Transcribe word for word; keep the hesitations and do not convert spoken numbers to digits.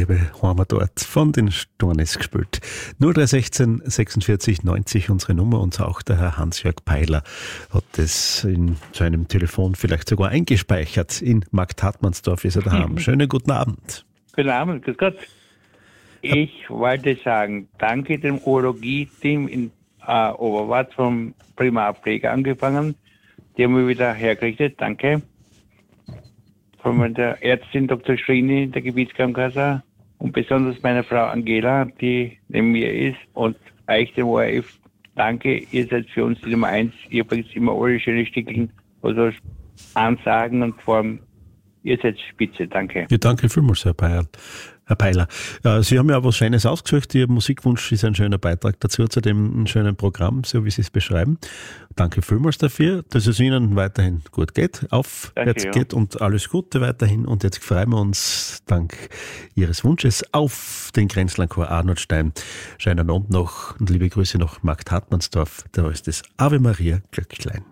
Liebe Heimat dort von den Stornis gespielt. null drei eins sechs sechsundvierzig neunzig unsere Nummer, und auch der Herr Hans-Jörg Peiler hat das in seinem Telefon vielleicht sogar eingespeichert. In Markt Hartmannsdorf ist er daheim. Schönen guten Abend. Guten Abend, grüß Gott. Ich wollte sagen, danke dem Urologie-Team in äh, Oberwart vom Primarpflege angefangen. Die haben mich wieder hergerichtet, danke. Von der Ärztin Doktor Schrini, der Gebietskrankenkasse, und besonders meiner Frau Angela, die neben mir ist, und euch, dem O R F, danke, ihr seid für uns die Nummer eins, ihr bringt immer alle schöne Stickeln, also Ansagen und Form. Ihr seid spitze, danke. Ja, danke vielmals, Herr Peiler. Herr Peiler, Sie haben ja auch was Schönes ausgesucht. Ihr Musikwunsch ist ein schöner Beitrag dazu, zu dem schönen Programm, so wie Sie es beschreiben. Danke vielmals dafür, dass es Ihnen weiterhin gut geht, aufwärts Danke, ja. geht, und alles Gute weiterhin. Und jetzt freuen wir uns dank Ihres Wunsches auf den Grenzlandchor Arnoldstein. Schönen Abend noch und liebe Grüße nach Markt Hartmannsdorf. Da ist das Ave Maria Glöcklein.